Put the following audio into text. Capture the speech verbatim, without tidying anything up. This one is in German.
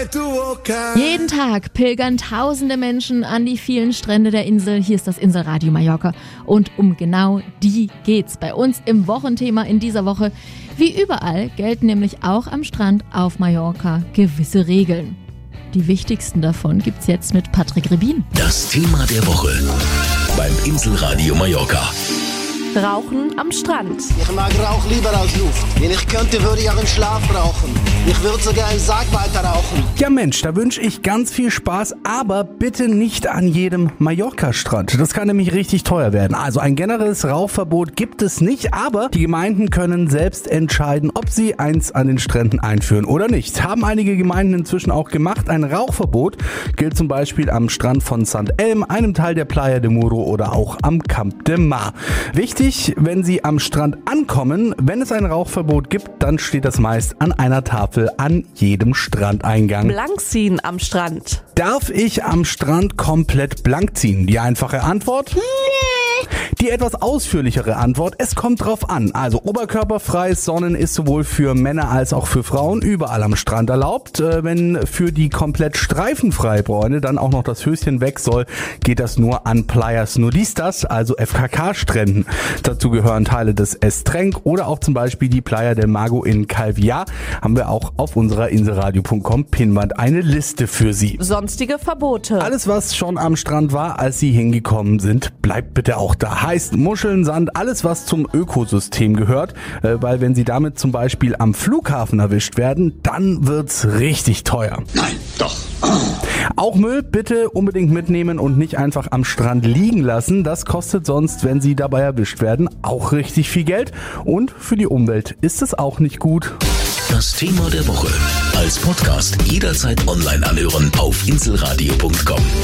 Jeden Tag pilgern tausende Menschen an die vielen Strände der Insel. Hier ist das Inselradio Mallorca. Und um genau die geht's bei uns im Wochenthema in dieser Woche. Wie überall gelten nämlich auch am Strand auf Mallorca gewisse Regeln. Die wichtigsten davon gibt's jetzt mit Patrick Rebin. Das Thema der Woche beim Inselradio Mallorca. Rauchen am Strand. Ich mag Rauch lieber als Luft. Wenn ich könnte, würde ich auch im Schlaf rauchen. Ich würde sogar im Sarg weiter rauchen. Ja Mensch, da wünsche ich ganz viel Spaß, aber bitte nicht an jedem Mallorca-Strand. Das kann nämlich richtig teuer werden. Also ein generelles Rauchverbot gibt es nicht, aber die Gemeinden können selbst entscheiden, ob sie eins an den Stränden einführen oder nicht. Haben einige Gemeinden inzwischen auch gemacht. Ein Rauchverbot gilt zum Beispiel am Strand von Sankt Elm, einem Teil der Playa de Muro oder auch am Camp de Mar. Wichtig, wenn Sie am Strand ankommen, wenn es ein Rauchverbot gibt, dann steht das meist an einer Tafel an jedem Strandeingang. Blank ziehen am Strand. Darf ich am Strand komplett blank ziehen? Die einfache Antwort? Nee. Die etwas ausführlichere Antwort, es kommt drauf an. Also oberkörperfreies Sonnen ist sowohl für Männer als auch für Frauen überall am Strand erlaubt. Wenn für die komplett streifenfreie Bräune dann auch noch das Höschen weg soll, geht das nur an Playas Nudistas, also F K K-Stränden. Dazu gehören Teile des Estrenc oder auch zum Beispiel die Playa del Mago in Calviá. Haben wir auch auf unserer inselradio punkt com Pinnwand eine Liste für Sie. Sonstige Verbote. Alles, was schon am Strand war, als Sie hingekommen sind, bleibt bitte auch da. Heißt Muscheln, Sand, alles was zum Ökosystem gehört, äh, weil wenn Sie damit zum Beispiel am Flughafen erwischt werden, dann wird's richtig teuer. Nein, doch. Auch Müll bitte unbedingt mitnehmen und nicht einfach am Strand liegen lassen. Das kostet sonst, wenn Sie dabei erwischt werden, auch richtig viel Geld. Und für die Umwelt ist es auch nicht gut. Das Thema der Woche als Podcast jederzeit online anhören auf inselradio punkt com.